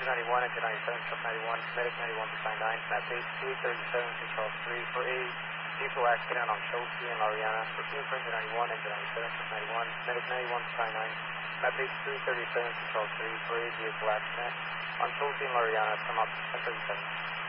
291, engine 97, truck 91, medic 91, design 9, map 8, 237, control 3 for a vehicle accident on Chelsea and Lariana. Repeat for engine 91, engine 97, truck 91, medic 91, design 9, map 8, 237, control 3 for a vehicle accident on Chelsea and Lariana. Come up 1037.